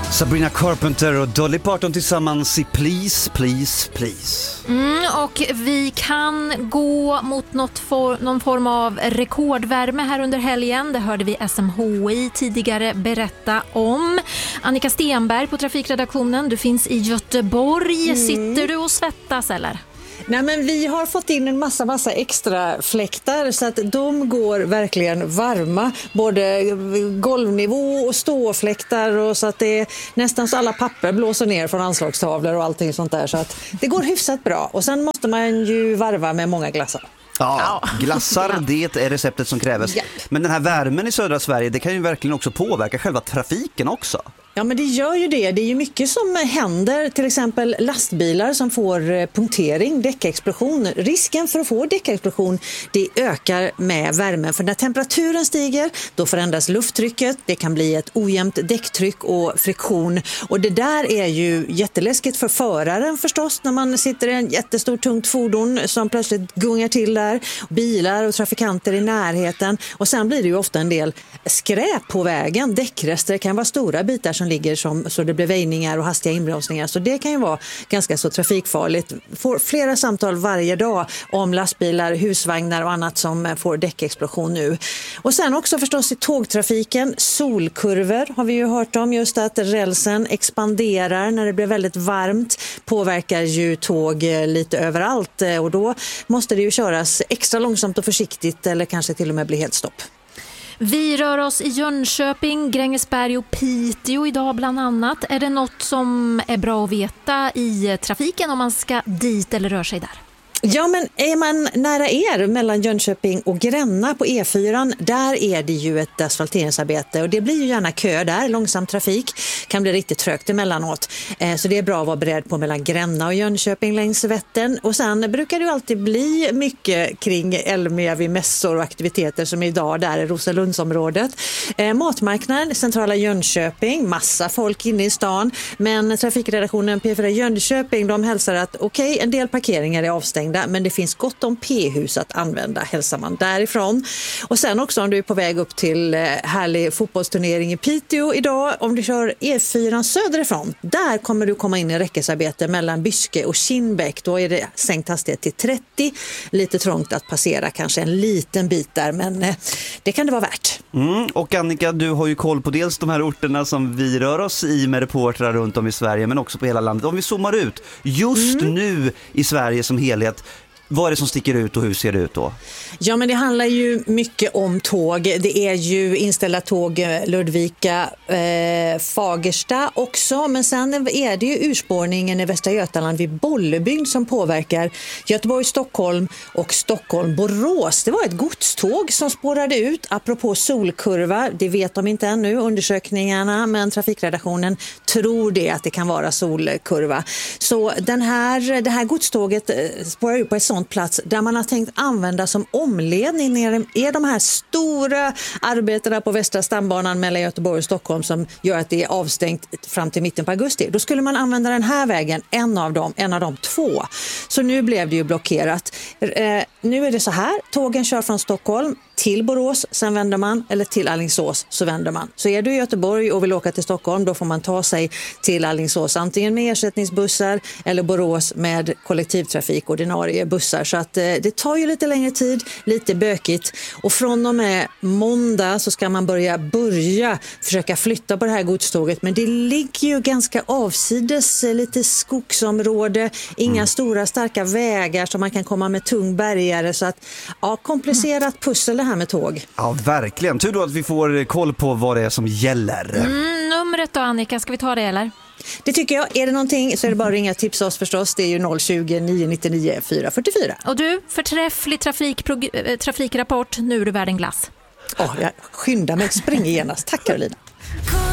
Sabrina Carpenter och Dolly Parton tillsammans i Please, Please, Please. Och vi kan gå mot någon form av rekordvärme här under helgen. Det hörde vi SMHI tidigare berätta om. Annika Stenberg på trafikredaktionen, du finns i Göteborg. Sitter du och svettas eller? Nej, men vi har fått in en massa extra fläktar så att de går verkligen varma. Både golvnivå och ståfläktar och så att det är nästan så alla papper blåser ner från anslagstavlor och allting sånt där. Så att det går hyfsat bra. Och sen måste man ju varva med många glassar. Ja, glassar, det är receptet som krävs. Japp. Men den här värmen i södra Sverige, det kan ju verkligen också påverka själva trafiken också. Ja, men det gör ju det. Det är ju mycket som händer, till exempel lastbilar som får punktering, däckexplosion. Risken för att få däckexplosion, det ökar med värmen. För när temperaturen stiger, då förändras lufttrycket. Det kan bli ett ojämnt däcktryck och friktion. Och det där är ju jätteläskigt för föraren förstås, när man sitter i en jättestor tungt fordon som plötsligt gungar till där. Bilar och trafikanter i närheten. Och sen blir det ju ofta en del skräp på vägen. Däckrester kan vara stora bitar som ligger så det blir väjningar och hastiga inbromsningar. Så det kan ju vara ganska så trafikfarligt. Får flera samtal varje dag om lastbilar, husvagnar och annat som får däckexplosion nu. Och sen också förstås i tågtrafiken, solkurvor har vi ju hört om, just att rälsen expanderar när det blir väldigt varmt. Påverkar ju tåg lite överallt och då måste det ju köras extra långsamt och försiktigt eller kanske till och med bli helt stopp. Vi rör oss i Jönköping, Grängesberg och Piteå idag bland annat. Är det något som är bra att veta i trafiken om man ska dit eller rör sig där? Ja, men är man nära er mellan Jönköping och Gränna på E4, där är det ju ett asfalteringsarbete och det blir ju gärna kö där, långsam trafik, kan bli riktigt trögt emellanåt. Så det är bra att vara beredd på mellan Gränna och Jönköping längs Vättern. Och sen brukar det ju alltid bli mycket kring Elmia vid mässor och aktiviteter som idag där i Rosalundsområdet. Matmarknaden, centrala Jönköping, massa folk inne i stan, men trafikredaktionen P4 Jönköping, de hälsar att okej, en del parkeringar är avstängda, men det finns gott om P-hus att använda, hälsar man därifrån. Och sen också om du är på väg upp till härlig fotbollsturnering i Piteå idag, om du kör E4 söderifrån, där kommer du komma in i räckesarbete mellan Byske och Kinnbäck. Då är det sänkt hastighet till 30, lite trångt att passera kanske en liten bit där, men det kan det vara värt. Och Annika, du har ju koll på dels de här orterna som vi rör oss i med reportrar runt om i Sverige, men också på hela landet. Om vi zoomar ut just nu i Sverige som helhet, vad är det som sticker ut och hur ser det ut då? Ja, men det handlar ju mycket om tåg. Det är ju inställda tåg Ludvika, Fagersta också. Men sen är det ju urspårningen i Västra Götaland vid Bollebygd som påverkar Göteborg-Stockholm och Stockholm-Borås. Det var ett godståg som spårade ut, apropå solkurva. Det vet de inte ännu, undersökningarna, men trafikredaktionen tror det att det kan vara solkurva. Så det här godståget spårar ut på ett sånt plats där man har tänkt använda som omledning är de här stora arbetena på Västra stambanan mellan Göteborg och Stockholm som gör att det är avstängt fram till mitten på augusti. Då skulle man använda den här vägen, en av de två. Så nu blev det ju blockerat. Nu är det så här, tågen kör från Stockholm till Borås, sen vänder man, eller till Alingsås så vänder man. Så är du i Göteborg och vill åka till Stockholm, då får man ta sig till Alingsås antingen med ersättningsbussar eller Borås med kollektivtrafik, ordinarie bussar. Så att det tar ju lite längre tid, lite bökigt. Och från och med måndag så ska man börja försöka flytta på det här godståget. Men det ligger ju ganska avsides, lite skogsområde, inga stora starka vägar som man kan komma med tung bergare. Så att, ja, komplicerat pussel det här med tåg. Ja, verkligen. Tur då att vi får koll på vad det är som gäller. Numret då, Annika, ska vi ta det eller? Det tycker jag. Är det någonting så är det bara att ringa och tipsa oss förstås. Det är ju 020 999 444. Och du, förträfflig trafikrapport. Nu är du värd en glass. Jag skyndar mig, springer genast. Tack Carolina.